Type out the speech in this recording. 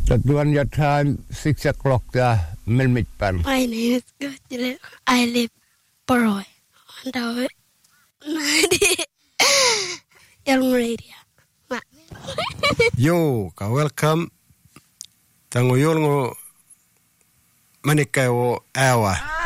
During your time, 6 o'clock, Milmitpan. My name is Gutile. I live Poroy. And Young Radio. Yo, ka welcome. Tango yolngo manikay o awa.